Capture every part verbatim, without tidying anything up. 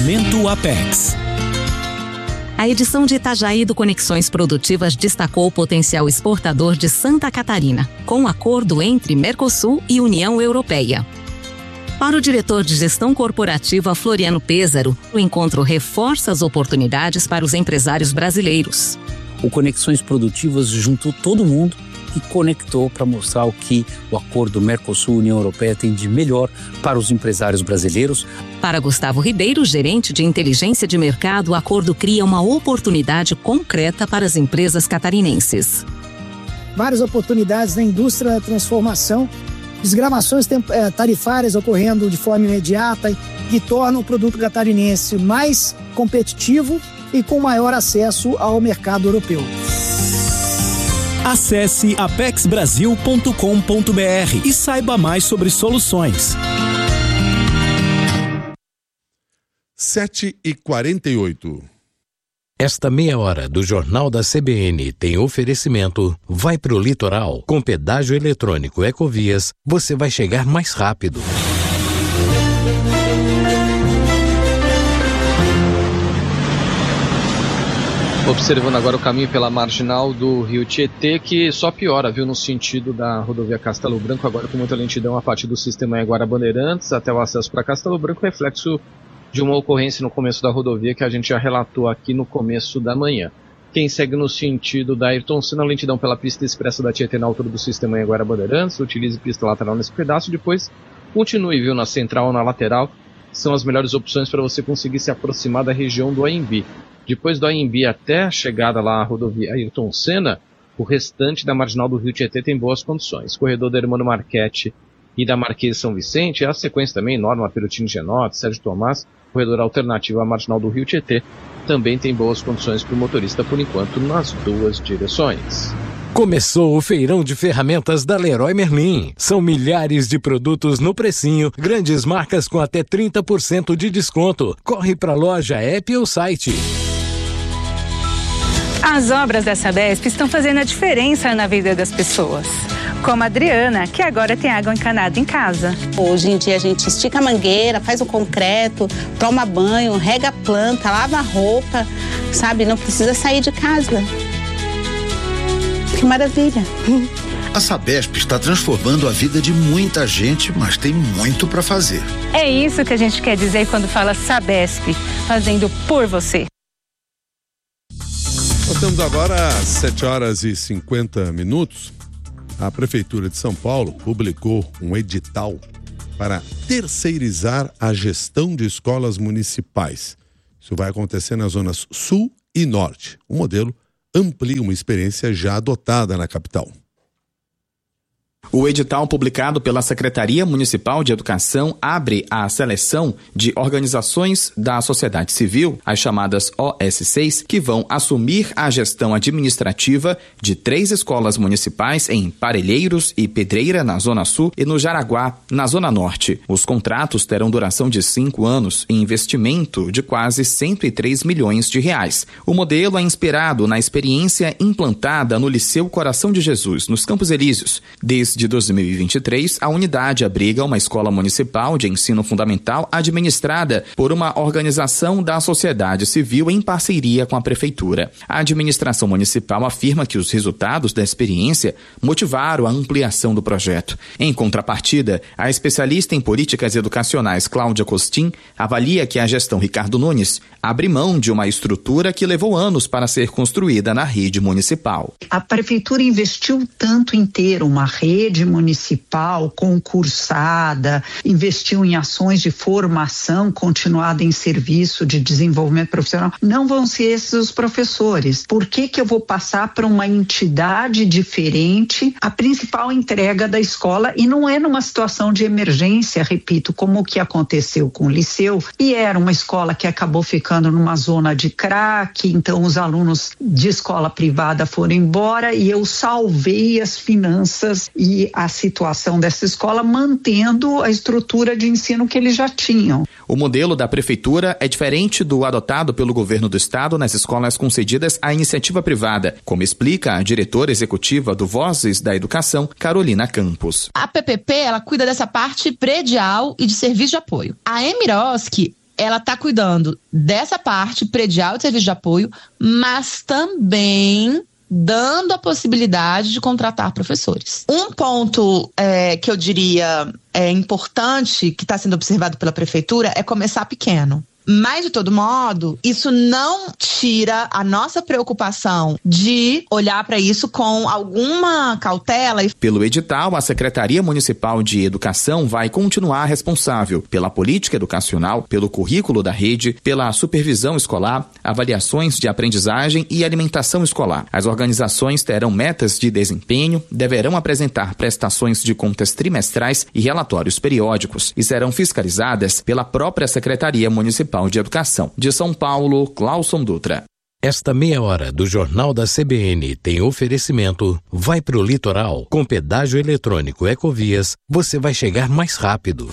Momento Apex. A edição de Itajaí do Conexões Produtivas destacou o potencial exportador de Santa Catarina, com um acordo entre Mercosul e União Europeia. Para o diretor de Gestão Corporativa Floriano Pêsaro, o encontro reforça as oportunidades para os empresários brasileiros. O Conexões Produtivas juntou todo mundo e conectou para mostrar o que o acordo Mercosul-União Europeia tem de melhor para os empresários brasileiros. Para Gustavo Ribeiro, gerente de inteligência de mercado, o acordo cria uma oportunidade concreta para as empresas catarinenses. Várias oportunidades na indústria da transformação, desgravações tarifárias ocorrendo de forma imediata que tornam o produto catarinense mais competitivo e com maior acesso ao mercado europeu. Acesse apex brasil ponto com ponto b r e saiba mais sobre soluções. sete e quarenta e oito. Esta meia hora do Jornal da C B N tem oferecimento. Vai pro litoral. Com pedágio eletrônico Ecovias, você vai chegar mais rápido. Observando agora o caminho pela marginal do Rio Tietê, que só piora, viu, no sentido da rodovia Castelo Branco, agora com muita lentidão a partir do sistema Anhanguera Bandeirantes até o acesso para Castelo Branco, reflexo de uma ocorrência no começo da rodovia que a gente já relatou aqui no começo da manhã. Quem segue no sentido da Ayrton Senna, lentidão pela pista expressa da Tietê na altura do sistema Anhanguera Bandeirantes, utilize pista lateral nesse pedaço, depois continue, viu, na central ou na lateral, são as melhores opções para você conseguir se aproximar da região do Anhembi. Depois do Anhembi até a chegada lá à rodovia Ayrton Senna, o restante da marginal do Rio Tietê tem boas condições. Corredor da Hermano Marchetti e da Marquês de São Vicente, a sequência também, Norma Perutini Genotti, Sérgio Tomás, corredor alternativo à marginal do Rio Tietê, também tem boas condições para o motorista, por enquanto, nas duas direções. Começou o feirão de ferramentas da Leroy Merlin. São milhares de produtos no precinho, grandes marcas com até trinta por cento de desconto. Corre para a loja, app ou site. As obras da Sabesp estão fazendo a diferença na vida das pessoas. Como a Adriana, que agora tem água encanada em casa. Hoje em dia a gente estica a mangueira, faz o concreto, toma banho, rega a planta, lava a roupa, sabe? Não precisa sair de casa. Que maravilha! A Sabesp está transformando a vida de muita gente, mas tem muito para fazer. É isso que a gente quer dizer quando fala Sabesp, fazendo por você. Nós temos agora sete horas e cinquenta minutos. A Prefeitura de São Paulo publicou um edital para terceirizar a gestão de escolas municipais. Isso vai acontecer nas zonas Sul e Norte. O modelo amplia uma experiência já adotada na capital. O edital publicado pela Secretaria Municipal de Educação abre a seleção de organizações da sociedade civil, as chamadas O S Cs, que vão assumir a gestão administrativa de três escolas municipais em Parelheiros e Pedreira, na Zona Sul, e no Jaraguá, na Zona Norte. Os contratos terão duração de cinco anos e investimento de quase cento e três milhões de reais. O modelo é inspirado na experiência implantada no Liceu Coração de Jesus, nos Campos Elíseos. Desde de dois mil e vinte e três, a unidade abriga uma escola municipal de ensino fundamental administrada por uma organização da sociedade civil em parceria com a prefeitura. A administração municipal afirma que os resultados da experiência motivaram a ampliação do projeto. Em contrapartida, a especialista em políticas educacionais Cláudia Costin avalia que a gestão Ricardo Nunes abre mão de uma estrutura que levou anos para ser construída na rede municipal. A prefeitura investiu tanto em ter uma rede municipal concursada, investiu em ações de formação continuada em serviço de desenvolvimento profissional. Não vão ser esses os professores. Por que que eu vou passar para uma entidade diferente a principal entrega da escola, e não é numa situação de emergência, repito, como o que aconteceu com o Liceu, e era uma escola que acabou ficando numa zona de crack, então os alunos de escola privada foram embora e eu salvei as finanças e a situação dessa escola, mantendo a estrutura de ensino que eles já tinham. O modelo da prefeitura é diferente do adotado pelo governo do estado nas escolas concedidas à iniciativa privada, como explica a diretora executiva do Vozes da Educação, Carolina Campos. A P P P, ela cuida dessa parte predial e de serviço de apoio. A Emiroski ela está cuidando dessa parte predial de serviço de apoio, mas também dando a possibilidade de contratar professores. Um ponto é, que eu diria é importante, que está sendo observado pela prefeitura, é começar pequeno. Mas, de todo modo, isso não tira a nossa preocupação de olhar para isso com alguma cautela. Pelo edital, a Secretaria Municipal de Educação vai continuar responsável pela política educacional, pelo currículo da rede, pela supervisão escolar, avaliações de aprendizagem e alimentação escolar. As organizações terão metas de desempenho, deverão apresentar prestações de contas trimestrais e relatórios periódicos e serão fiscalizadas pela própria Secretaria Municipal de Educação. De São Paulo, Clauson Dutra. Esta meia hora do Jornal da C B N tem oferecimento. Vai pro litoral. Com pedágio eletrônico Ecovias, você vai chegar mais rápido.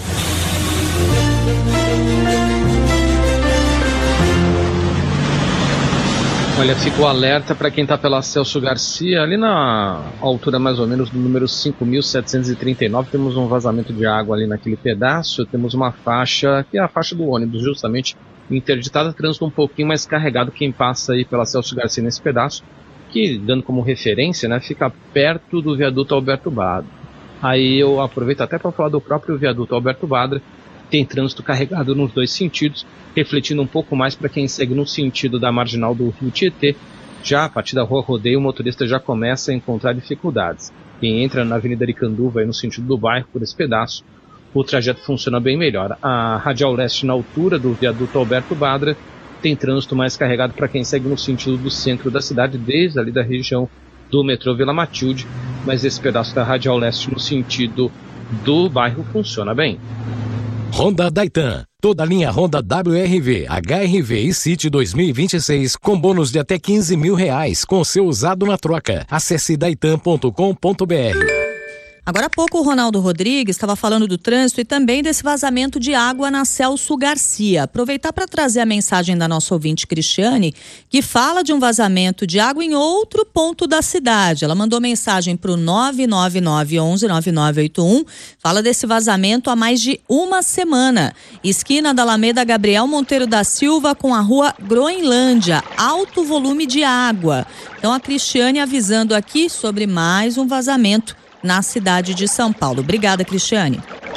Olha, ficou alerta para quem está pela Celso Garcia, ali na altura mais ou menos do número cinco mil setecentos e trinta e nove, temos um vazamento de água ali naquele pedaço, temos uma faixa, que é a faixa do ônibus, justamente interditada, trânsito um pouquinho mais carregado quem passa aí pela Celso Garcia nesse pedaço, que, dando como referência, né, fica perto do viaduto Alberto Badra. Aí eu aproveito até para falar do próprio viaduto Alberto Badra, tem trânsito carregado nos dois sentidos, refletindo um pouco mais para quem segue no sentido da marginal do Rio Tietê. Já a partir da Rua Rodeio, o motorista já começa a encontrar dificuldades. Quem entra na Avenida Aricanduva, aí no sentido do bairro, por esse pedaço, o trajeto funciona bem melhor. A Radial Leste, na altura do viaduto Alberto Badra, tem trânsito mais carregado para quem segue no sentido do centro da cidade, desde ali da região do metrô Vila Matilde, mas esse pedaço da Radial Leste no sentido do bairro funciona bem. Honda Daitan. Toda a linha Honda W R V, H R V e City dois mil e vinte e seis com bônus de até quinze mil reais com seu usado na troca. Acesse daitan ponto com ponto br. Agora há pouco o Ronaldo Rodrigues estava falando do trânsito e também desse vazamento de água na Celso Garcia. Aproveitar para trazer a mensagem da nossa ouvinte Cristiane, que fala de um vazamento de água em outro ponto da cidade. Ela mandou mensagem para o nove nove nove um um nove nove oito um, fala desse vazamento há mais de uma semana. Esquina da Alameda Gabriel Monteiro da Silva com a rua Groenlândia, alto volume de água. Então a Cristiane avisando aqui sobre mais um vazamento na cidade de São Paulo. Obrigada, Cristiane.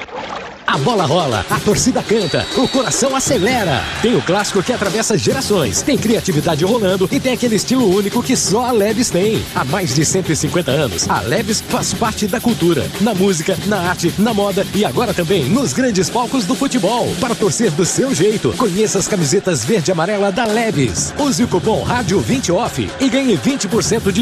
A bola rola, a torcida canta, o coração acelera. Tem o clássico que atravessa gerações, tem criatividade rolando e tem aquele estilo único que só a Leves tem. Há mais de cento e cinquenta anos, a Leves faz parte da cultura, na música, na arte, na moda e agora também nos grandes palcos do futebol. Para torcer do seu jeito, conheça as camisetas verde e amarela da Leves. Use o cupom Rádio vinte Off e ganhe vinte por cento de